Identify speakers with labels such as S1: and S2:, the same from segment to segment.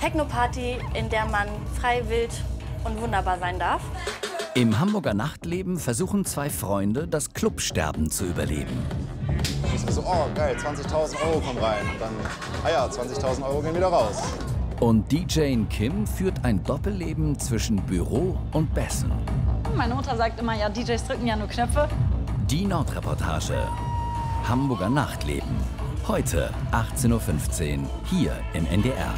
S1: Techno-Party, in der man frei, wild und wunderbar sein darf.
S2: Im Hamburger Nachtleben versuchen zwei Freunde, das Clubsterben zu überleben.
S3: So, oh geil, 20.000 € kommen rein. Und dann, ah ja, 20.000 € gehen wieder raus.
S2: Und DJ Kim führt ein Doppelleben zwischen Büro und Bessen.
S4: Meine Mutter sagt immer, ja, DJs drücken ja nur Knöpfe.
S2: Die Nordreportage. Hamburger Nachtleben. Heute 18:15 Uhr hier im NDR.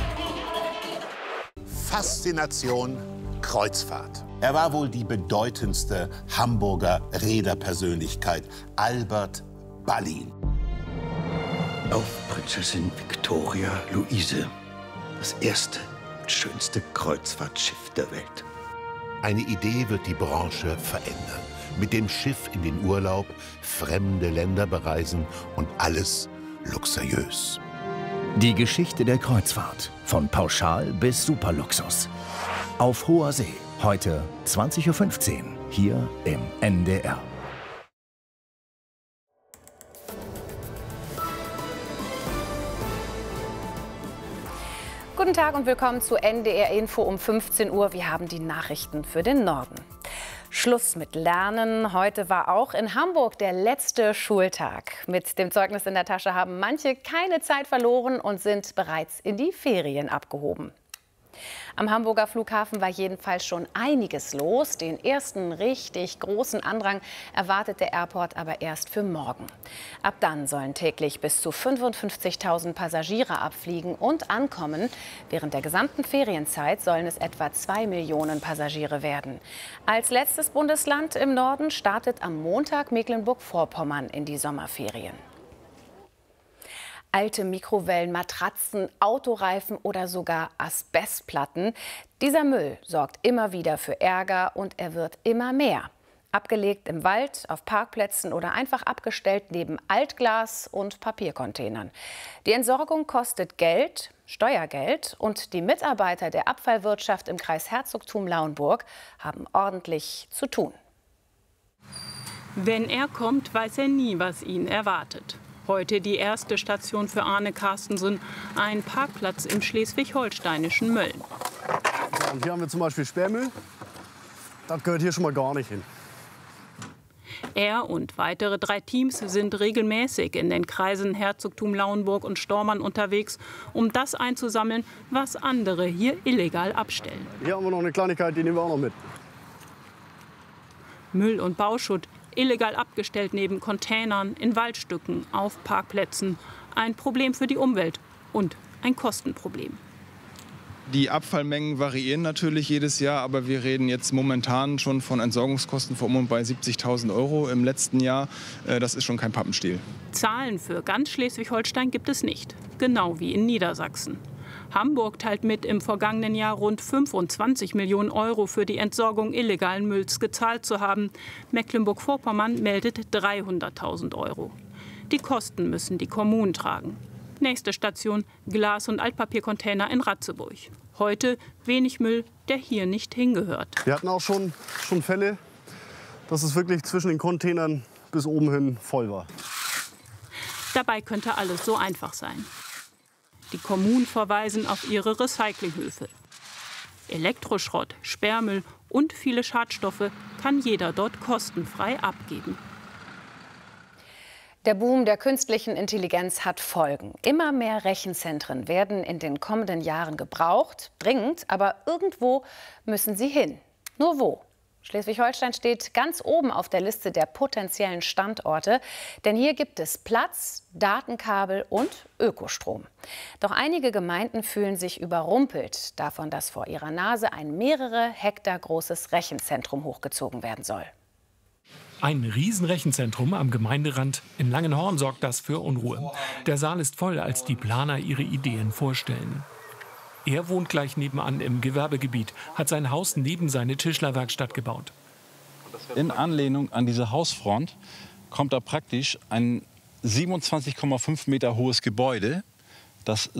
S5: Faszination Kreuzfahrt. Er war wohl die bedeutendste Hamburger Reederpersönlichkeit, Albert Ballin.
S6: Auf Prinzessin Victoria Luise. Das erste und schönste Kreuzfahrtschiff der Welt.
S5: Eine Idee wird die Branche verändern. Mit dem Schiff in den Urlaub, fremde Länder bereisen und alles luxuriös.
S2: Die Geschichte der Kreuzfahrt. Von Pauschal bis Superluxus. Auf hoher See. Heute 20:15 Uhr hier im NDR.
S7: Guten Tag und willkommen zu NDR Info um 15 Uhr. Wir haben die Nachrichten für den Norden. Schluss mit Lernen. Heute war auch in Hamburg der letzte Schultag. Mit dem Zeugnis in der Tasche haben manche keine Zeit verloren und sind bereits in die Ferien abgehoben. Am Hamburger Flughafen war jedenfalls schon einiges los. Den ersten richtig großen Andrang erwartet der Airport aber erst für morgen. Ab dann sollen täglich bis zu 55.000 Passagiere abfliegen und ankommen. Während der gesamten Ferienzeit sollen es etwa 2 Millionen Passagiere werden. Als letztes Bundesland im Norden startet am Montag Mecklenburg-Vorpommern in die Sommerferien. Alte Mikrowellen, Matratzen, Autoreifen oder sogar Asbestplatten. Dieser Müll sorgt immer wieder für Ärger und er wird immer mehr. Abgelegt im Wald, auf Parkplätzen oder einfach abgestellt neben Altglas und Papiercontainern. Die Entsorgung kostet Geld, Steuergeld, und die Mitarbeiter der Abfallwirtschaft im Kreis Herzogtum Lauenburg haben ordentlich zu tun.
S8: Wenn er kommt, weiß er nie, was ihn erwartet. Heute die erste Station für Arne Carstensen, ein Parkplatz im schleswig-holsteinischen Mölln.
S9: Und hier haben wir zum Beispiel Sperrmüll. Das gehört hier schon mal gar nicht hin.
S8: Er und weitere 3 Teams sind regelmäßig in den Kreisen Herzogtum Lauenburg und Stormann unterwegs, um das einzusammeln, was andere hier illegal abstellen.
S9: Hier haben wir noch eine Kleinigkeit, die nehmen wir auch noch mit.
S8: Müll und Bauschutt. Illegal abgestellt neben Containern, in Waldstücken, auf Parkplätzen. Ein Problem für die Umwelt und ein Kostenproblem.
S10: Die Abfallmengen variieren natürlich jedes Jahr, aber wir reden jetzt momentan schon von Entsorgungskosten von um und bei 70.000 € im letzten Jahr. Das ist schon kein Pappenstiel.
S8: Zahlen für ganz Schleswig-Holstein gibt es nicht, genau wie in Niedersachsen. Hamburg teilt mit, im vergangenen Jahr rund 25 Millionen € für die Entsorgung illegalen Mülls gezahlt zu haben. Mecklenburg-Vorpommern meldet 300.000 €. Die Kosten müssen die Kommunen tragen. Nächste Station: Glas- und Altpapiercontainer in Ratzeburg. Heute wenig Müll, der hier nicht hingehört.
S9: Wir hatten auch schon Fälle, dass es wirklich zwischen den Containern bis oben hin voll war.
S8: Dabei könnte alles so einfach sein. Die Kommunen verweisen auf ihre Recyclinghöfe. Elektroschrott, Sperrmüll und viele Schadstoffe kann jeder dort kostenfrei abgeben.
S7: Der Boom der künstlichen Intelligenz hat Folgen. Immer mehr Rechenzentren werden in den kommenden Jahren gebraucht, dringend, aber irgendwo müssen sie hin. Nur wo? Schleswig-Holstein steht ganz oben auf der Liste der potenziellen Standorte, denn hier gibt es Platz, Datenkabel und Ökostrom. Doch einige Gemeinden fühlen sich überrumpelt davon, dass vor ihrer Nase ein mehrere Hektar großes Rechenzentrum hochgezogen werden soll.
S11: Ein Riesenrechenzentrum am Gemeinderand in Langenhorn sorgt das für Unruhe. Der Saal ist voll, als die Planer ihre Ideen vorstellen. Er wohnt gleich nebenan im Gewerbegebiet, hat sein Haus neben seine Tischlerwerkstatt gebaut.
S12: In Anlehnung an diese Hausfront kommt da praktisch ein 27,5 Meter hohes Gebäude, das